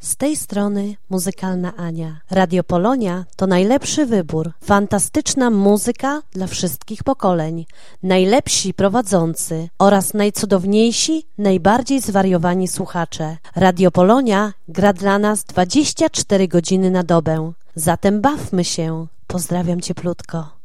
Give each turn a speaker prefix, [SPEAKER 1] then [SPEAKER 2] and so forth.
[SPEAKER 1] Z tej strony muzykalna Ania. Radio Polonia to najlepszy wybór. Fantastyczna muzyka dla wszystkich pokoleń. Najlepsi prowadzący oraz najcudowniejsi, najbardziej zwariowani słuchacze. Radio Polonia gra dla nas 24 godziny na dobę. Zatem bawmy się. Pozdrawiam cieplutko.